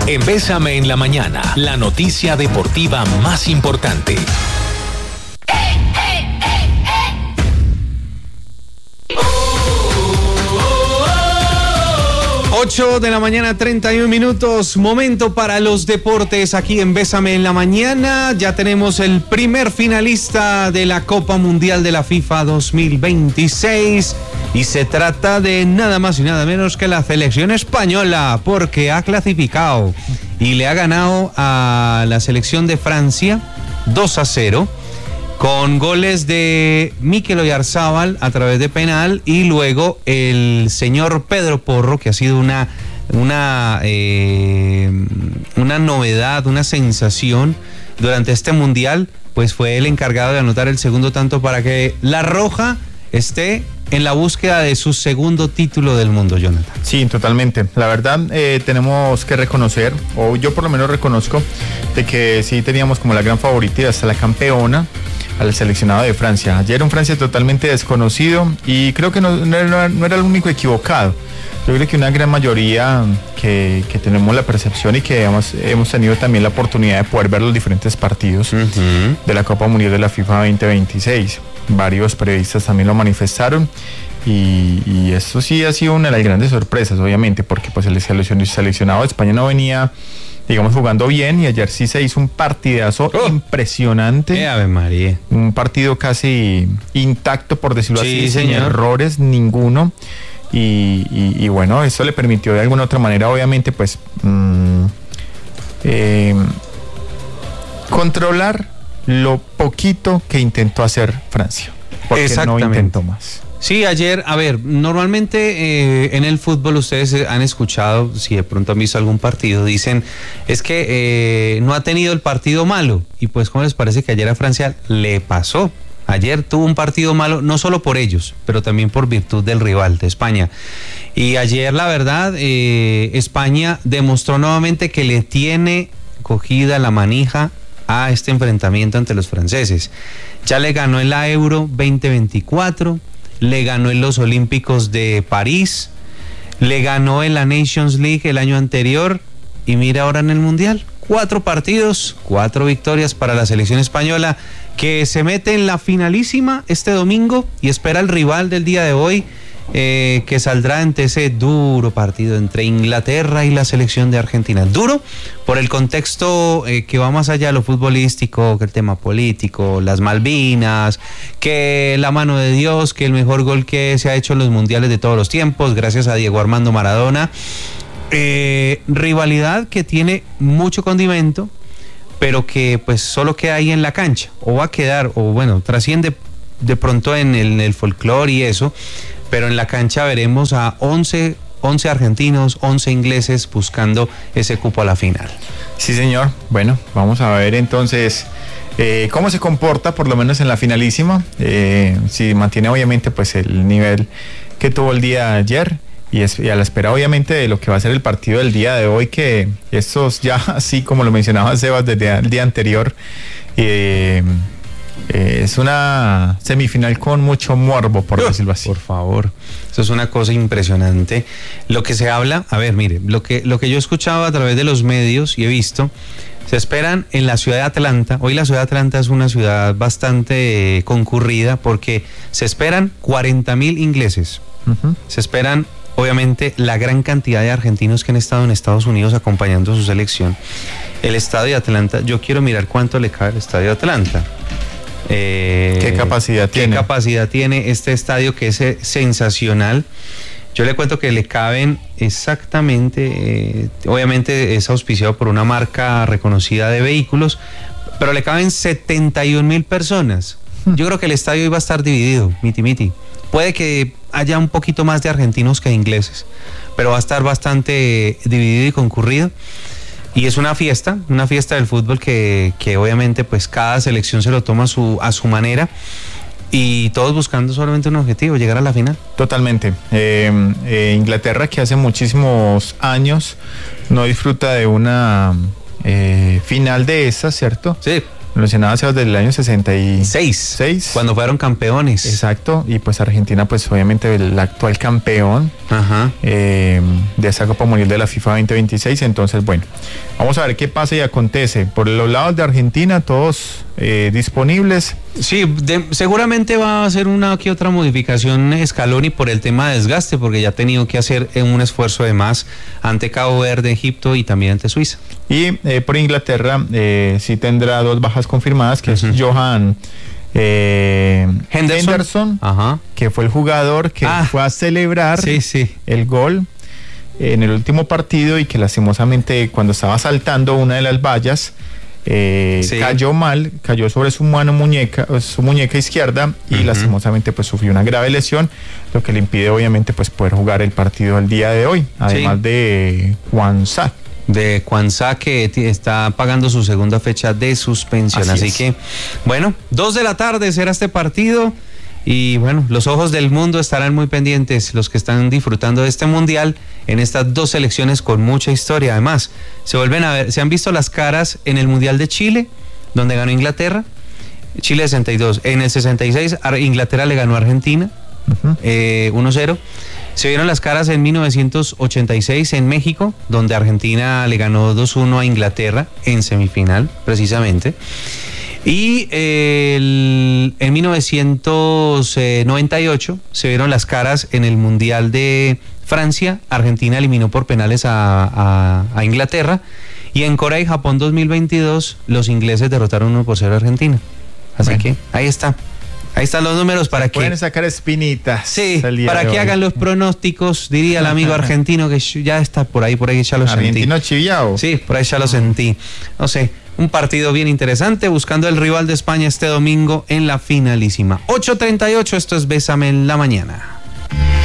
En Bésame en la Mañana, la noticia deportiva más importante. 8 de la mañana, 31 minutos, momento para los deportes aquí en Bésame en la Mañana. Ya tenemos el primer finalista de la Copa Mundial de la FIFA 2026 y se trata de nada más y nada menos que la selección española, porque ha clasificado y le ha ganado a la selección de Francia 2-0. Con goles de Mikel Oyarzabal a través de penal y luego el señor Pedro Porro, que ha sido una novedad, una sensación durante este mundial, pues fue el encargado de anotar el segundo tanto para que la Roja esté en la búsqueda de su segundo título del mundo, Jonathan. Sí, totalmente. La verdad, tenemos que reconocer, o yo por lo menos reconozco, de que sí teníamos como la gran favorita y hasta la campeona al seleccionado de Francia. Ayer un Francia totalmente desconocido y creo que no era el único equivocado. Yo creo que una gran mayoría que tenemos la percepción y que hemos tenido también la oportunidad de poder ver los diferentes partidos de la Copa Mundial de la FIFA 2026. Varios periodistas también lo manifestaron y esto sí ha sido una de las grandes sorpresas, obviamente, porque pues el seleccionado de España no venía, digamos, jugando bien, y ayer sí se hizo un partidazo impresionante. Ave María. Un partido casi intacto, por decirlo así, señor. sin errores ninguno. Y bueno, eso le permitió de alguna otra manera, obviamente, pues controlar lo poquito que intentó hacer Francia, porque no intentó más. Sí, ayer, a ver, normalmente en el fútbol ustedes han escuchado, si de pronto han visto algún partido, dicen, es que no ha tenido el partido malo, y pues ¿cómo les parece que ayer a Francia le pasó? Ayer tuvo un partido malo, no solo por ellos, pero también por virtud del rival de España. Y ayer, la verdad, España demostró nuevamente que le tiene cogida la manija a este enfrentamiento ante los franceses. Ya le ganó en la Euro 2024, le ganó en los Olímpicos de París, le ganó en la Nations League el año anterior y mira ahora en el Mundial. 4 partidos, 4 victorias para la selección española, que se mete en la finalísima este domingo y espera el rival del día de hoy, que saldrá ante ese duro partido entre Inglaterra y la selección de Argentina. Duro por el contexto que va más allá de lo futbolístico, que el tema político, las Malvinas, que la mano de Dios, que el mejor gol que se ha hecho en los mundiales de todos los tiempos, gracias a Diego Armando Maradona. Rivalidad que tiene mucho condimento, pero que pues solo queda ahí en la cancha, o va a quedar, o bueno, trasciende de pronto en el folclore y eso, pero en la cancha veremos a 11 argentinos, 11 ingleses buscando ese cupo a la final. Sí, señor. Bueno, vamos a ver entonces cómo se comporta, por lo menos en la finalísima, si mantiene obviamente pues el nivel que tuvo el día de ayer. Y a la espera, obviamente, de lo que va a ser el partido del día de hoy, que estos ya, así como lo mencionaba Sebas desde el día anterior, es una semifinal con mucho morbo, por decirlo así. Por favor, eso es una cosa impresionante. Lo que se habla, a ver, mire, lo que yo he escuchado a través de los medios y he visto, se esperan en la ciudad de Atlanta. Hoy la ciudad de Atlanta es una ciudad bastante concurrida porque se esperan 40,000 ingleses. Se esperan, obviamente, la gran cantidad de argentinos que han estado en Estados Unidos acompañando a su selección. El estadio de Atlanta, yo quiero mirar cuánto le cabe el estadio de Atlanta. ¿Qué capacidad tiene? ¿Qué capacidad tiene este estadio que es sensacional? Yo le cuento que le caben exactamente, obviamente es auspiciado por una marca reconocida de vehículos, pero le caben 71,000 personas. Yo creo que el estadio iba a estar dividido, miti. Puede que haya un poquito más de argentinos que de ingleses, pero va a estar bastante dividido y concurrido. Y es una fiesta del fútbol que obviamente pues cada selección se lo toma a su manera, y todos buscando solamente un objetivo, llegar a la final. Totalmente. Inglaterra, que hace muchísimos años no disfruta de una final de esas, ¿cierto? Sí. Los enaciados del año 66. Cuando fueron campeones. Exacto, y pues Argentina, pues obviamente el actual campeón de esa Copa Mundial de la FIFA 2026. Entonces, bueno, vamos a ver qué pasa y acontece. Por los lados de Argentina, todos disponibles. Sí, seguramente va a hacer una que otra modificación Scaloni por el tema de desgaste, porque ya ha tenido que hacer un esfuerzo de más ante Cabo Verde, Egipto y también ante Suiza. Y por Inglaterra sí tendrá 2 bajas confirmadas, que es Johan Henderson, que fue el jugador que fue a celebrar el gol en el último partido y que lastimosamente cuando estaba saltando una de las vallas cayó sobre su muñeca izquierda y lastimosamente pues sufrió una grave lesión, lo que le impide obviamente pues poder jugar el partido el día de hoy, además de Quansah, que está pagando su segunda fecha de suspensión. Así que, bueno, 2 de la tarde será este partido. Y bueno, los ojos del mundo estarán muy pendientes, los que están disfrutando de este mundial en estas 2 selecciones con mucha historia. Además, se han visto las caras en el Mundial de Chile, donde ganó Inglaterra, Chile 62. En el 66, Inglaterra le ganó a Argentina, 1-0. Se vieron las caras en 1986 en México, donde Argentina le ganó 2-1 a Inglaterra en semifinal, precisamente. Y en 1998 se vieron las caras en el Mundial de Francia. Argentina eliminó por penales a Inglaterra. Y en Corea y Japón 2022 los ingleses derrotaron 1-0 a Argentina. Así que ahí está. Ahí están los números para que pueden sacar espinitas. Sí, para que hagan los pronósticos, diría el amigo argentino que ya está por ahí ya lo sentí. Argentino chiviao. Sí, por ahí ya lo sentí. No sé, un partido bien interesante, buscando el rival de España este domingo en la finalísima. 8:38, esto es Bésame en la Mañana.